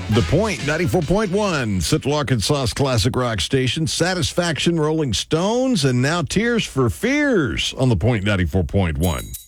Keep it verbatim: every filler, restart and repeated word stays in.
The Point, ninety-four point one, Central Arkansas's classic rock station, Satisfaction, Rolling Stones, and now Tears for Fears on The Point, ninety-four point one.